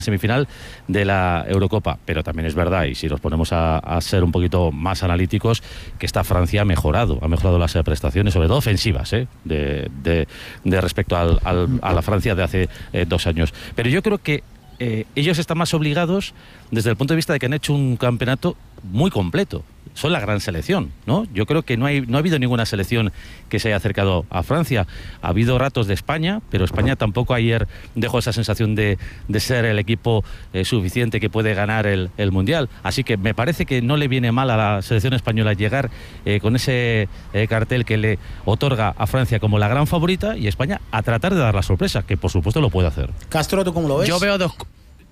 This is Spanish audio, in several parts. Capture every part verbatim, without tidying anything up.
semifinal de la Eurocopa, pero también es verdad, y si nos ponemos a, a ser un poquito más analíticos, que esta Francia ha mejorado, ha mejorado las prestaciones, sobre todo ofensivas, ¿eh? de, de, de respecto al, al, a la Francia de hace eh, dos años. Pero yo creo que eh, ellos están más obligados desde el punto de vista de que han hecho un campeonato muy completo. Son la gran selección, ¿no? Yo creo que no hay no ha habido ninguna selección que se haya acercado a Francia. Ha habido ratos de España, pero España tampoco ayer dejó esa sensación de, de ser el equipo eh, suficiente que puede ganar el, el Mundial. Así que me parece que no le viene mal a la selección española llegar eh, con ese eh, cartel que le otorga a Francia como la gran favorita, y España a tratar de dar la sorpresa, que por supuesto lo puede hacer. Castro, ¿tú cómo lo ves? Yo veo dos,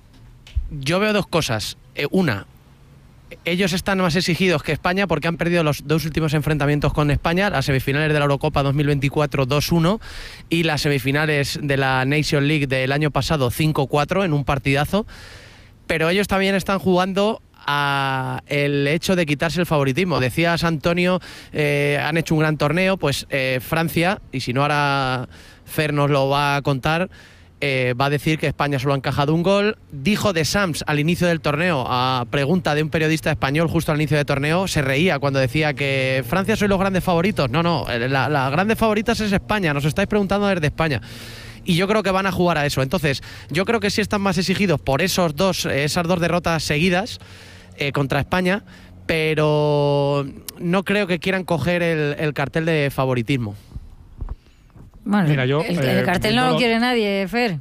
yo veo dos cosas. Eh, una, ellos están más exigidos que España porque han perdido los dos últimos enfrentamientos con España, las semifinales de la Eurocopa dos mil veinticuatro dos uno y las semifinales de la Nation League del año pasado cinco cuatro en un partidazo, pero ellos también están jugando a el hecho de quitarse el favoritismo. Decías, Antonio, eh, han hecho un gran torneo, pues eh, Francia, y si no ahora Fer nos lo va a contar, Eh, va a decir que España solo ha encajado un gol. Dijo de Sams al inicio del torneo, a pregunta de un periodista español justo al inicio del torneo, se reía cuando decía que Francia sois los grandes favoritos. No, no, la, la grandes favoritas es España, nos estáis preguntando desde España. Y yo creo que van a jugar a eso. Entonces, yo creo que sí están más exigidos por esos dos, esas dos derrotas seguidas eh, contra España, pero no creo que quieran coger el, el cartel de favoritismo. Bueno, Mira, yo, el, eh, el cartel no no lo lo quiere nadie, Fer.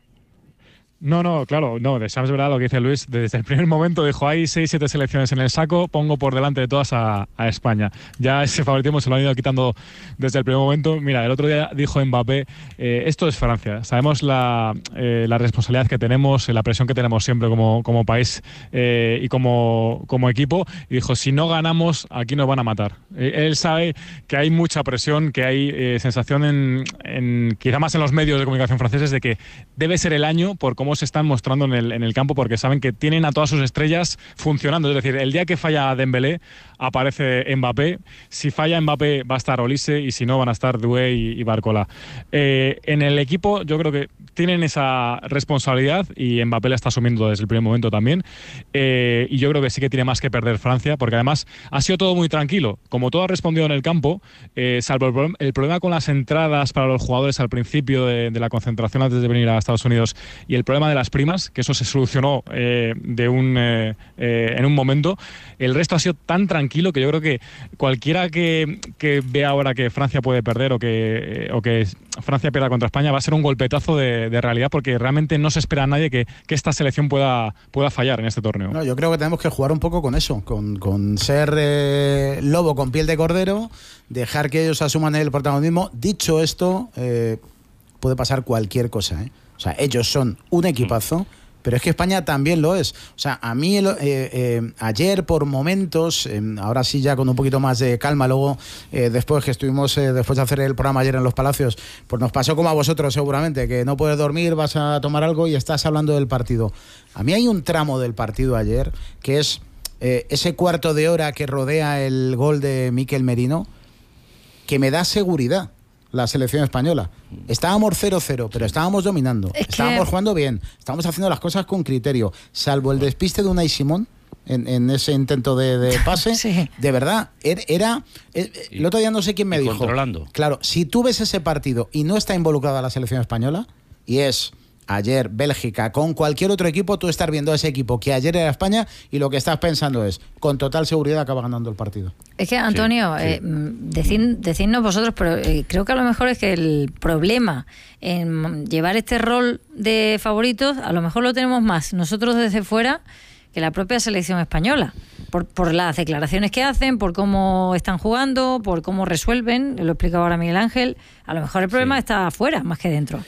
No, no, claro, no, de Sams es verdad lo que dice Luis. Desde el primer momento dijo, hay seis, siete selecciones en el saco, pongo por delante de todas a, a España. Ya ese favoritismo se lo han ido quitando desde el primer momento. Mira, el otro día dijo Mbappé, eh, esto es Francia. Sabemos la, eh, la responsabilidad que tenemos, la presión que tenemos siempre como, como país eh, y como, como equipo. Y dijo, si no ganamos, aquí nos van a matar. Eh, él sabe que hay mucha presión, que hay eh, sensación en, en, quizá más en los medios de comunicación franceses, de que debe ser el año por cómo se están mostrando en el, en el campo, porque saben que tienen a todas sus estrellas funcionando. Es decir, el día que falla Dembélé aparece Mbappé, si falla Mbappé va a estar Olise y si no van a estar Doué y, y Barcola. Eh, en el equipo yo creo que tienen esa responsabilidad y Mbappé la está asumiendo desde el primer momento también, eh, y yo creo que sí que tiene más que perder Francia, porque además ha sido todo muy tranquilo, como todo ha respondido en el campo, eh, salvo el, problem el problema con las entradas para los jugadores al principio de, de la concentración antes de venir a Estados Unidos, y el problema de las primas, que eso se solucionó eh, de un, eh, eh, en un momento. El resto ha sido tan tranquilo que yo creo que cualquiera que, que vea ahora que Francia puede perder o que, eh, o que Francia pierda contra España va a ser un golpetazo de, de realidad, porque realmente no se espera a nadie que, que esta selección pueda, pueda fallar en este torneo. No, yo creo que tenemos que jugar un poco con eso, con, con ser eh, lobo con piel de cordero, dejar que ellos asuman el protagonismo. Dicho esto, eh, puede pasar cualquier cosa, ¿eh? O sea, ellos son un equipazo, pero es que España también lo es. O sea, a mí el, eh, eh, ayer por momentos, eh, ahora sí ya con un poquito más de calma, luego eh, después que estuvimos, eh, después de hacer el programa ayer en Los Palacios, pues nos pasó como a vosotros seguramente, que no puedes dormir, vas a tomar algo y estás hablando del partido. A mí hay un tramo del partido ayer, que es eh, ese cuarto de hora que rodea el gol de Mikel Merino, que me da seguridad. La selección española. Estábamos cero cero, pero estábamos dominando. Es estábamos que... jugando bien. Estábamos haciendo las cosas con criterio. Salvo el despiste de Unai Simón en, en ese intento de, de pase. Sí. De verdad, era... era el otro día no sé quién me dijo. Controlando. Claro, si tú ves ese partido y no está involucrada la selección española, y es... ayer Bélgica, con cualquier otro equipo, tú estás viendo a ese equipo que ayer era España y lo que estás pensando es, con total seguridad acaba ganando el partido. Es que, Antonio, sí, sí. Eh, decid, decidnos vosotros, pero eh, creo que a lo mejor es que el problema en llevar este rol de favoritos, a lo mejor lo tenemos más nosotros desde fuera que la propia selección española, por, por las declaraciones que hacen, por cómo están jugando, por cómo resuelven, lo explicaba ahora Miguel Ángel. A lo mejor el problema sí. está afuera más que dentro.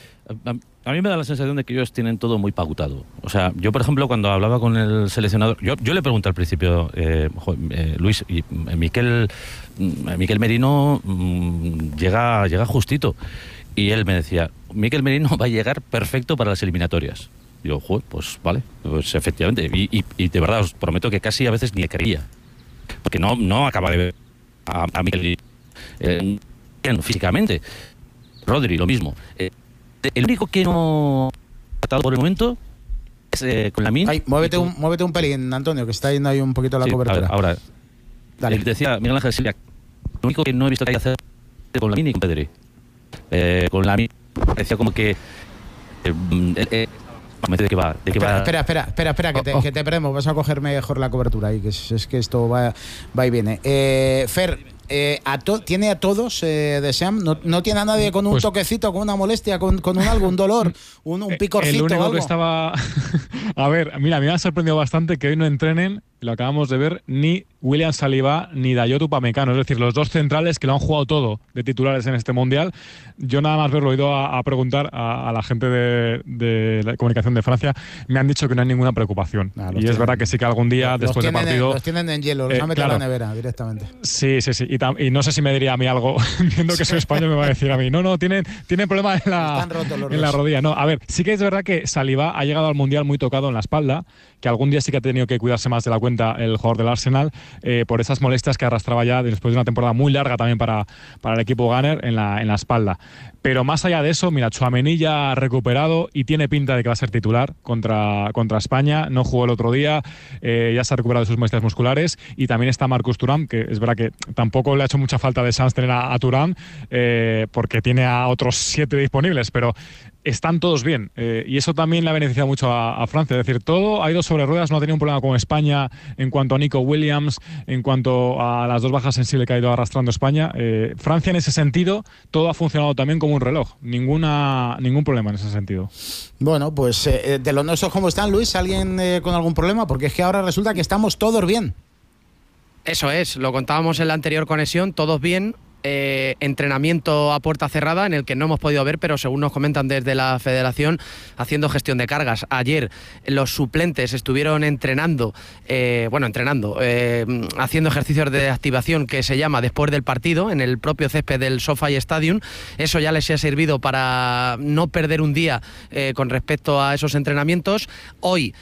A mí me da la sensación de que ellos tienen todo muy pautado. O sea, yo, por ejemplo, cuando hablaba con el seleccionador, yo, yo le pregunté al principio, eh, eh, Luis, y eh, Mikel, eh, Mikel Merino mmm, llega, llega justito. Y él me decía, Mikel Merino va a llegar perfecto para las eliminatorias. Y yo, joder, pues vale, pues efectivamente. Y, y, y de verdad, os prometo que casi a veces ni creía. Porque no, no acaba de ver a, a Mikel eh, físicamente. Rodri, lo mismo. Eh, El único que no ha tratado por el momento eh, con la min. Ay, muévete, un, muévete un pelín, Antonio, que está yendo ahí un poquito la sí, cobertura. Ver, ahora, Dale. Eh, decía Miguel Ángel Silvia, lo único que no he visto que hay que hacer con la min y con Pedri. Eh, con la min parecía como que... Eh, eh, eh, ¿De qué va? ¿De qué espera, va? espera, espera, espera, espera, que te, Oh, oh. que te perdemos. Vas a coger mejor la cobertura ahí, que es, es que esto va, va y viene. Eh, Fer, eh, a to, ¿tiene a todos eh, de Sam? ¿No, ¿No tiene a nadie con un pues, toquecito, con una molestia, con, con un algo, un dolor, un, un picorcito? El único o algo? que estaba... a ver, mira, me ha sorprendido bastante que hoy no entrenen, lo acabamos de ver, ni William Saliba ni Dayot Upamecano, es decir, los dos centrales que lo han jugado todo de titulares en este Mundial. Yo nada más verlo, he ido a, a preguntar a, a la gente de, de la comunicación de Francia, me han dicho que no hay ninguna preocupación. Ah, y tienen, es verdad que sí que algún día, los, después del partido... En, los tienen en hielo, los eh, han metido claro. a la nevera directamente. Sí, sí, sí. Y, tam, y no sé si me diría a mí algo, viendo que soy español, me va a decir a mí, no, no, tienen, tienen problemas en la, en la rodilla. No, a ver, sí que es verdad que Saliba ha llegado al Mundial muy tocado en la espalda, que algún día sí que ha tenido que cuidarse más de la cuenta el jugador del Arsenal, eh, por esas molestias que arrastraba ya después de una temporada muy larga también para, para el equipo Gunner en la, en la espalda. Pero más allá de eso, mira, Tchouaméni ya ha recuperado y tiene pinta de que va a ser titular contra, contra España. No jugó el otro día, eh, ya se ha recuperado de sus molestias musculares. Y también está Marcus Thuram, que es verdad que tampoco le ha hecho mucha falta de Sanz tener a, a Thuram, eh, porque tiene a otros siete disponibles, pero están todos bien. Eh, y eso también le ha beneficiado mucho a, a Francia. Es decir, todo ha ido sobre ruedas, no ha tenido un problema con España en cuanto a Nico Williams, en cuanto a las dos bajas sensibles que ha ido arrastrando España. Eh, Francia en ese sentido, todo ha funcionado también como un reloj. Ninguna, ningún problema en ese sentido. Bueno, pues eh, de los nuestros, ¿cómo están, Luis? ¿Alguien eh, con algún problema? Porque es que ahora resulta que estamos todos bien. Eso es, lo contábamos en la anterior conexión, todos bien. Eh, entrenamiento a puerta cerrada en el que no hemos podido ver, pero según nos comentan desde la federación, haciendo gestión de cargas. Ayer los suplentes estuvieron entrenando, eh, bueno, entrenando, eh, haciendo ejercicios de activación que se llama después del partido en el propio césped del SoFi Stadium. Eso ya les ha servido para no perder un día eh, con respecto a esos entrenamientos. Hoy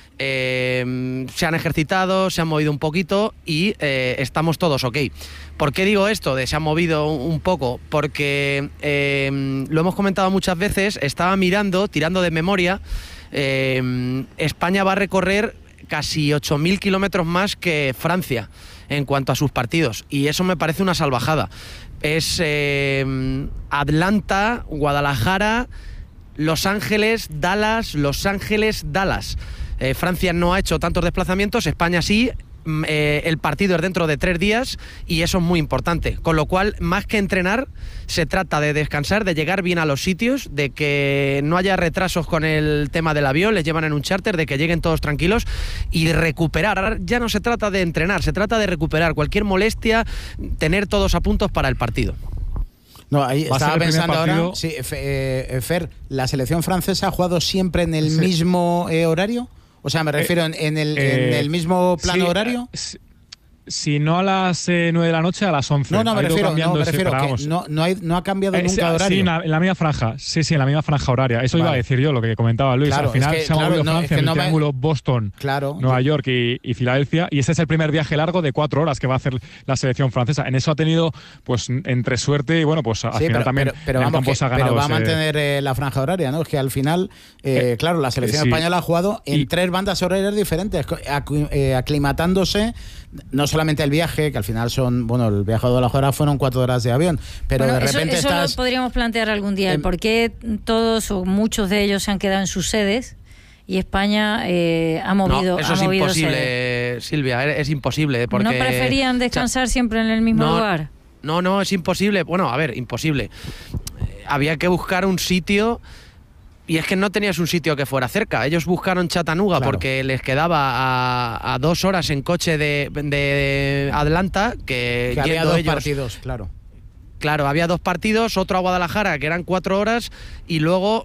eh, se han ejercitado, se han movido un poquito y eh, estamos todos ok. ¿Por qué digo esto de se han movido un poco? Porque eh, lo hemos comentado muchas veces, estaba mirando, tirando de memoria, eh, España va a recorrer casi ocho mil kilómetros más que Francia en cuanto a sus partidos, y eso me parece una salvajada. Es eh, Atlanta, Guadalajara, Los Ángeles, Dallas, Los Ángeles, Dallas. Eh, Francia no ha hecho tantos desplazamientos, España sí. Eh, el partido es dentro de tres días y eso es muy importante, con lo cual más que entrenar se trata de descansar, de llegar bien a los sitios, de que no haya retrasos con el tema del avión, les llevan en un charter, de que lleguen todos tranquilos y de recuperar. Ya no se trata de entrenar, se trata de recuperar cualquier molestia, tener todos a puntos para el partido. No, ahí estaba pensando ahora, sí, eh, Fer, ¿la selección francesa ha jugado siempre en el sí. mismo eh, horario? O sea, me refiero en, en, el, eh, en el mismo plano sí, horario. Si, si no a las eh, nueve de la noche, a las once. No, no, me refiero, no, me refiero que no, no, hay, no ha cambiado eh, nunca sí, horario. Sí, en la, en la misma franja. Sí, sí, en la misma franja horaria. Eso vale. iba a decir yo, lo que comentaba Luis. Claro, Al final es que, se ha claro, movido no, Francia es que en no el me... triángulo Boston, claro, Nueva yo... York y, y Filadelfia. Y ese es el primer viaje largo de cuatro horas que va a hacer la selección francesa. En eso ha tenido, pues, entre suerte y, bueno, pues al sí, final pero, también pero, pero en vamos campo que, se ha ganado. Pero va ese... a mantener eh, la franja horaria, ¿no? Es que al final, eh, eh, claro, la selección eh, sí. española ha jugado en y... tres bandas horarias diferentes, eh, aclimatándose no solamente el viaje, que al final son, bueno, el viaje de la Guadalajara fueron cuatro horas de avión, pero bueno, de repente eso, eso estás... lo podríamos plantear algún día, eh, ¿por qué todos o muchos de ellos se han quedado en sus sedes y España eh, ha movido no, eso ha es movido imposible, sede? Silvia, es imposible. Porque, ¿no preferían descansar o sea, siempre en el mismo no, lugar? No, no, es imposible. Bueno, a ver, imposible. Eh, había que buscar un sitio... Y es que no tenías un sitio que fuera cerca. Ellos buscaron Chattanooga claro. porque les quedaba a, a dos horas en coche de, de Atlanta. Que, que había dos ellos, partidos, claro. Claro, había dos partidos, otro a Guadalajara, que eran cuatro horas, y luego,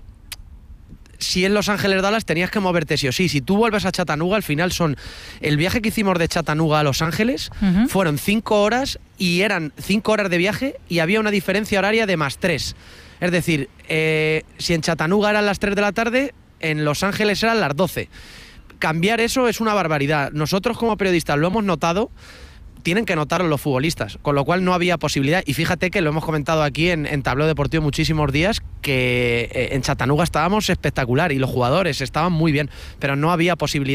si en Los Ángeles Dallas tenías que moverte sí o sí. Si tú vuelves a Chattanooga, al final son... El viaje que hicimos de Chattanooga a Los Ángeles uh-huh. fueron cinco horas, y eran cinco horas de viaje, y había una diferencia horaria de más tres. Es decir, eh, si en Chattanooga eran las tres de la tarde, en Los Ángeles eran las doce. Cambiar eso es una barbaridad. Nosotros como periodistas lo hemos notado, tienen que notarlo los futbolistas, con lo cual no había posibilidad. Y fíjate que lo hemos comentado aquí en, en Tableo Deportivo muchísimos días, que en Chattanooga estábamos espectacular y los jugadores estaban muy bien, pero no había posibilidad